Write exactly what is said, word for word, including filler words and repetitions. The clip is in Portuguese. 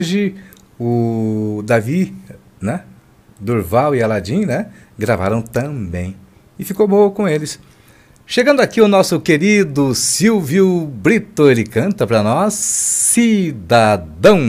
Hoje o Davi, né? Durval e Aladim, né? Gravaram também. E ficou boa com eles. Chegando aqui o nosso querido Silvio Brito, ele canta para nós, Cidadão.